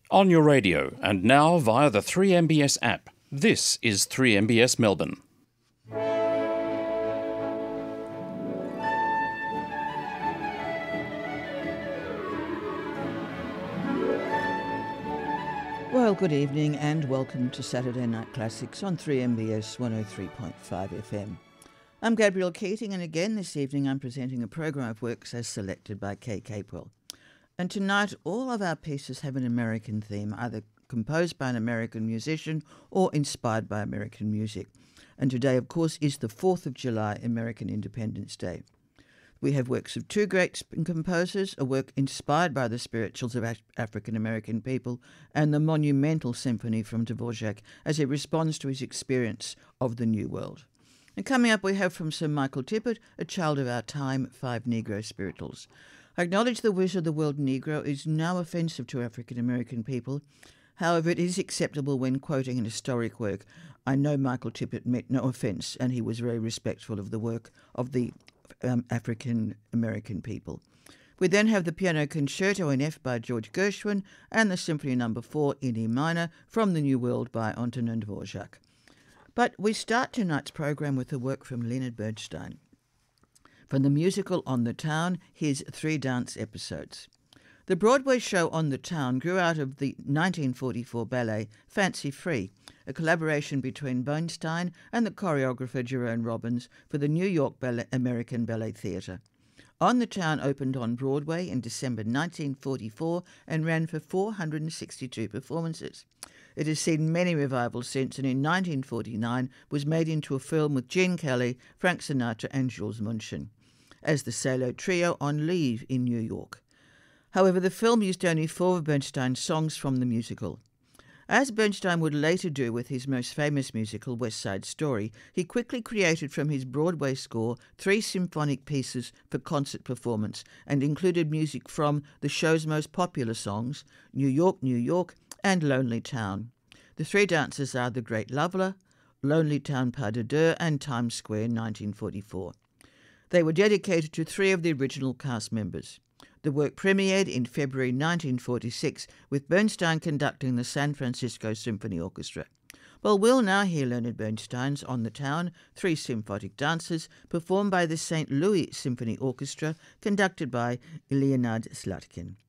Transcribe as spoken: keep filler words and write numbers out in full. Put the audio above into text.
On your radio and now via the three M B S app. This is three M B S Melbourne. Well, good evening and welcome to Saturday Night Classics on three M B S one oh three point five F M. I'm Gabrielle Keating, and again this evening I'm presenting a program of works as selected by Kay Capewell. And tonight all of our pieces have an American theme, either composed by an American musician or inspired by American music. And today, of course, is the fourth of July, American Independence Day. We have works of two great composers, a work inspired by the spirituals of African American people, and the monumental symphony from Dvorak as he responds to his experience of the New World. And coming up, we have from Sir Michael Tippett, A Child of Our Time, five Negro spirituals. I acknowledge the wish of the word Negro is no offensive to African American people. However, it is acceptable when quoting an historic work. I know Michael Tippett meant no offence, and he was very respectful of the work of the um, African American people. We then have the Piano Concerto in F by George Gershwin and the Symphony Number four in E minor from the New World by Antonin Dvorak. But we start tonight's program with a work from Leonard Bernstein. From the musical On the Town, his three dance episodes. The Broadway show On the Town grew out of the nineteen forty-four ballet Fancy Free, a collaboration between Bernstein and the choreographer Jerome Robbins for the New York Ballet, American Ballet Theatre. On the Town opened on Broadway in December nineteen forty-four and ran for four hundred sixty-two performances. It has seen many revivals since, and in nineteen forty-nine was made into a film with Gene Kelly, Frank Sinatra and Jules Munshin as the Salo Trio on leave in New York. However, the film used only four of Bernstein's songs from the musical. As Bernstein would later do with his most famous musical, West Side Story, he quickly created from his Broadway score three symphonic pieces for concert performance and included music from the show's most popular songs, New York, New York, and Lonely Town. The three dances are The Great Loveler, Lonely Town Pas de Deux, and Times Square nineteen forty-four. They were dedicated to three of the original cast members. The work premiered in February nineteen forty-six with Bernstein conducting the San Francisco Symphony Orchestra. Well, we'll now hear Leonard Bernstein's On the Town, three symphonic dances performed by the Saint Louis Symphony Orchestra conducted by Leonard Slatkin.